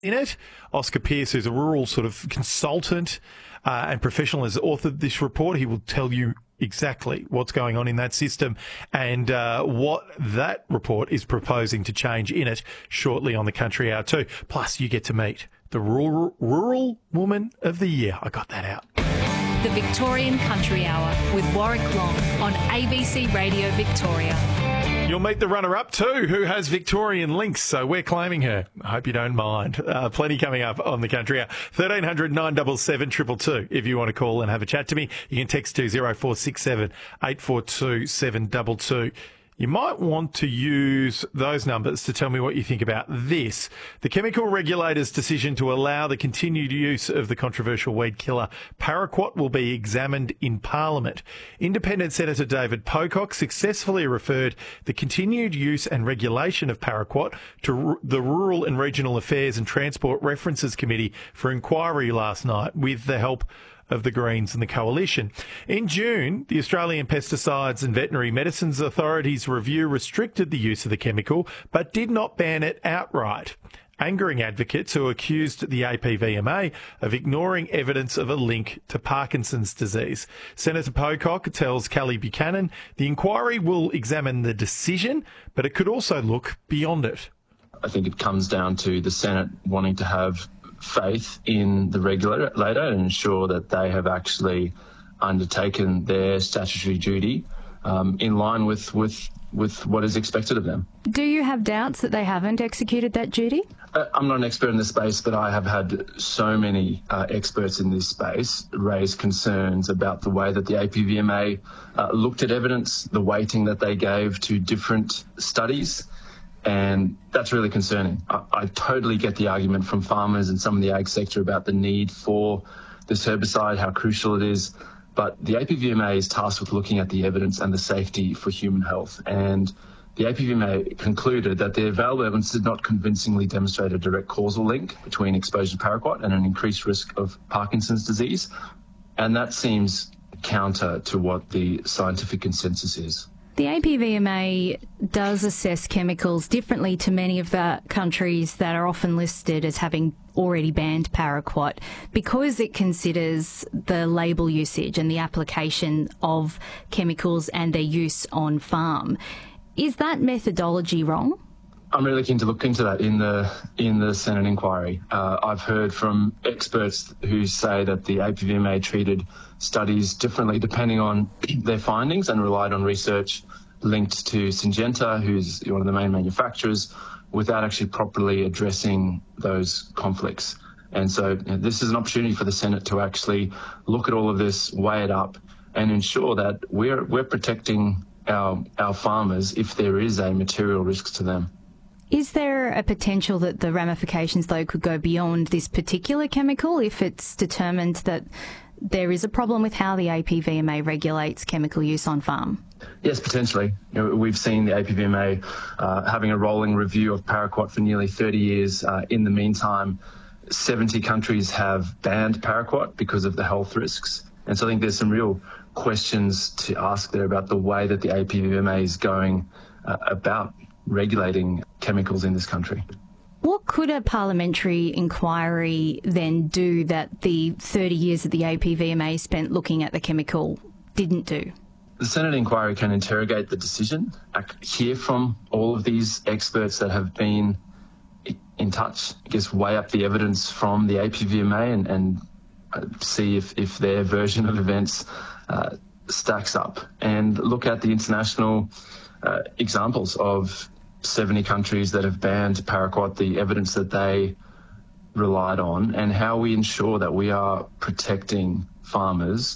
in it. Oscar Pearce, who's a rural sort of consultant and professional, has authored this report. He will tell you exactly what's going on in that system and what that report is proposing to change in it shortly on the Country Hour too. Plus, you get to meet the Rural Woman of the Year. I got that out. The Victorian Country Hour with Warwick Long on ABC Radio Victoria. You'll meet the runner-up too, who has Victorian links, so we're claiming her. I hope you don't mind. Plenty coming up on the Country Hour. 1300 977 222 if you want to call and have a chat to me. You can text to 0467 842 722. You might want to use those numbers to tell me what you think about this. The chemical regulator's decision to allow the continued use of the controversial weed killer paraquat will be examined in Parliament. Independent Senator David Pocock successfully referred the continued use and regulation of paraquat to the Rural and Regional Affairs and Transport References Committee for inquiry last night with the help of the Greens and the Coalition. In June, the Australian Pesticides and Veterinary Medicines Authority's review restricted the use of the chemical, but did not ban it outright, angering advocates who accused the APVMA of ignoring evidence of a link to Parkinson's disease. Senator Pocock tells Kelly Buchanan the inquiry will examine the decision, but it could also look beyond it. I think it comes down to the Senate wanting to have faith in the regulator and ensure that they have actually undertaken their statutory duty in line with what is expected of them. Do you have doubts that they haven't executed that duty? I'm not an expert in this space, but I have had so many experts in this space raise concerns about the way that the APVMA looked at evidence, the weighting that they gave to different studies. And that's really concerning. I totally get the argument from farmers and some of the ag sector about the need for this herbicide, how crucial it is. But the APVMA is tasked with looking at the evidence and the safety for human health. And the APVMA concluded that the available evidence did not convincingly demonstrate a direct causal link between exposure to paraquat and an increased risk of Parkinson's disease. And that seems counter to what the scientific consensus is. The APVMA does assess chemicals differently to many of the countries that are often listed as having already banned paraquat because it considers the label usage and the application of chemicals and their use on farm. Is that methodology wrong? I'm really keen to look into that in the Senate inquiry. I've heard from experts who say that the APVMA treated studies differently depending on their findings and relied on research linked to Syngenta, who's one of the main manufacturers, without actually properly addressing those conflicts. And so this is an opportunity for the Senate to actually look at all of this, weigh it up, and ensure that we're protecting our farmers if there is a material risk to them. Is there a potential that the ramifications, though, could go beyond this particular chemical if it's determined that there is a problem with how the APVMA regulates chemical use on farm? Yes, potentially. We've seen the APVMA having a rolling review of paraquat for nearly 30 years. In the meantime, 70 countries have banned paraquat because of the health risks. And so I think there's some real questions to ask there about the way that the APVMA is going about regulating chemicals in this country. What could a parliamentary inquiry then do that the 30 years that the APVMA spent looking at the chemical didn't do? The Senate inquiry can interrogate the decision, hear from all of these experts that have been in touch, I guess weigh up the evidence from the APVMA and see if their version of events stacks up, and look at the international examples of 70 countries that have banned paraquat, the evidence that they relied on, and how we ensure that we are protecting farmers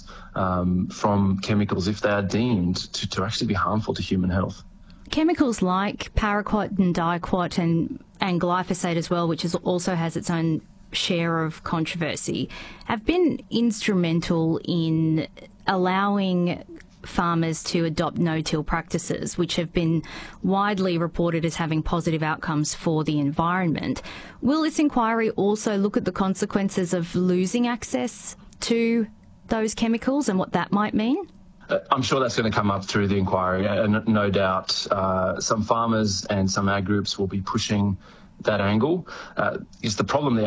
from chemicals if they are deemed to actually be harmful to human health. Chemicals like paraquat and diquat and glyphosate as well, which also has its own share of controversy, have been instrumental in allowing farmers to adopt no-till practices, which have been widely reported as having positive outcomes for the environment. Will this inquiry also look at the consequences of losing access to those chemicals and what that might mean? I'm sure that's going to come up through the inquiry, and no doubt some farmers and some ag groups will be pushing that angle. Is the problem the